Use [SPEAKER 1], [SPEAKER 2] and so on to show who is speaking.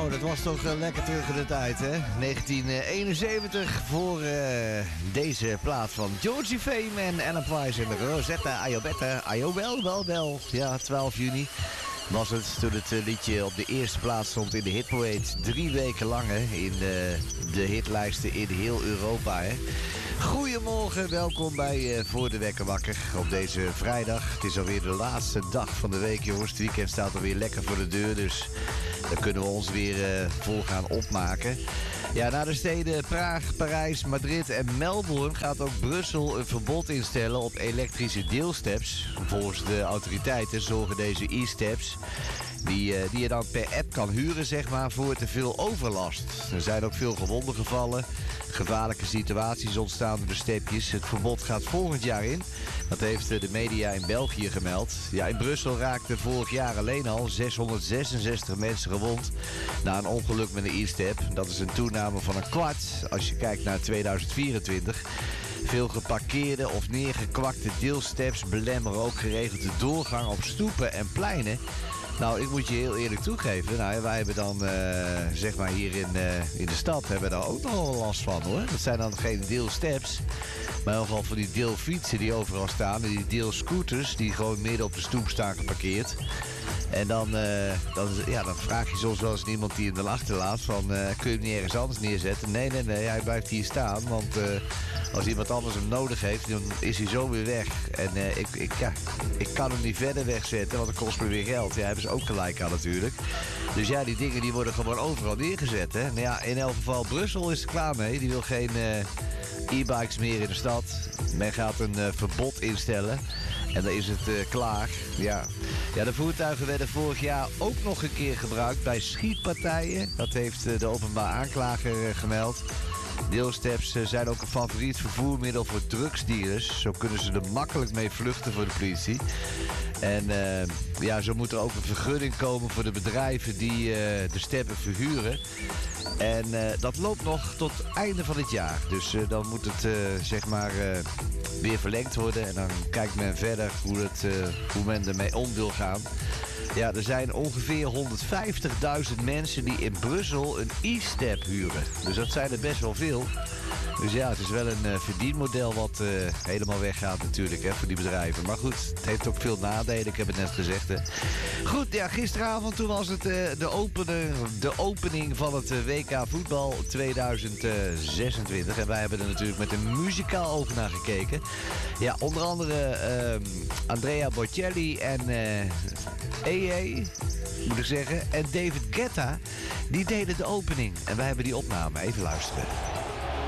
[SPEAKER 1] Zo, dat was toch lekker terug in de tijd, hè? 1971 voor deze plaat van Georgie Fame en Alan Price en de Rosetta Ayobetta. Ayobel. Ja, 12 juni was het toen het liedje op de eerste plaats stond in de hitparade. 3 weken lang, hè, in de hitlijsten in heel Europa, hè. Goedemorgen, welkom bij Voor de Wekker Wakker op deze vrijdag. Het is alweer de laatste dag van de week, jongens. Het weekend staat alweer lekker voor de deur, dus dan kunnen we ons weer vol gaan opmaken. Ja, na de steden Praag, Parijs, Madrid en Melbourne gaat ook Brussel een verbod instellen op elektrische deelsteps. Volgens de autoriteiten zorgen deze e-steps, die je dan per app kan huren, zeg maar, voor te veel overlast. Er zijn ook veel gewonden gevallen. Gevaarlijke situaties ontstaan door de stepjes. Het verbod gaat volgend jaar in. Dat heeft de media in België gemeld. Ja, in Brussel raakten vorig jaar alleen al 666 mensen gewond na een ongeluk met een e-step. Dat is een toename van een kwart als je kijkt naar 2024. Veel geparkeerde of neergekwakte deelsteps belemmeren ook geregeld de doorgang op stoepen en pleinen. Nou, ik moet je heel eerlijk toegeven. Nou, wij hebben dan, zeg maar hier in de stad, hebben we daar ook nog wel last van, hoor. Dat zijn dan geen deelsteps, maar in ieder geval van die deelfietsen die overal staan. En die deelscooters die gewoon midden op de stoep staan geparkeerd. En dan vraag je soms wel eens iemand die hem dan achterlaat van, kun je hem niet ergens anders neerzetten? Nee, hij blijft hier staan, want als iemand anders hem nodig heeft, dan is hij zo weer weg. En ik kan hem niet verder wegzetten, want dat kost me weer geld. Ja, hebben ze ook gelijk aan natuurlijk. Dus ja, die dingen die worden gewoon overal neergezet, hè. Nou ja, in elk geval Brussel is er klaar mee. Die wil geen e-bikes meer in de stad. Men gaat een verbod instellen. En dan is het klaar. Ja, de voertuigen werden vorig jaar ook nog een keer gebruikt bij schietpartijen. Dat heeft de openbaar aanklager gemeld. Deelsteps zijn ook een favoriet vervoermiddel voor drugsdealers. Zo kunnen ze er makkelijk mee vluchten voor de politie. En zo moet er ook een vergunning komen voor de bedrijven die de steppen verhuren. En dat loopt nog tot het einde van het jaar. Dus dan moet het weer verlengd worden. En dan kijkt men verder hoe men ermee om wil gaan. Ja, er zijn ongeveer 150.000 mensen die in Brussel een e-step huren. Dus dat zijn er best wel veel. Dus ja, het is wel een verdienmodel wat helemaal weggaat natuurlijk, hè, voor die bedrijven. Maar goed, het heeft ook veel nadelen, ik heb het net gezegd. Hè. Goed, ja, gisteravond toen was het de opening van het WK voetbal 2026. En wij hebben er natuurlijk met een muzikaal oog naar gekeken. Ja, onder andere Andrea Bocelli en moet ik zeggen. En David Guetta, die deden de opening. En wij hebben die opname. Even luisteren.